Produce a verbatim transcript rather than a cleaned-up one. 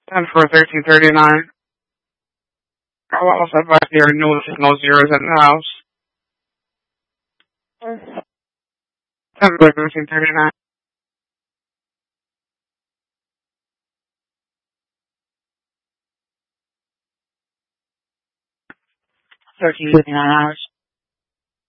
ten for thirteen thirty-nine. I will also advise there are no, no zeros in the house. ten for thirteen thirty-nine. thirteen fifty-nine hours.